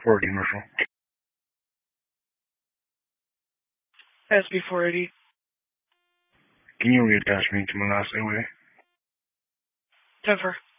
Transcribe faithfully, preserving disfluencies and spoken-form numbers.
four eighty commercial. S B four eighty. Can you reattach me to my last airway? Denver.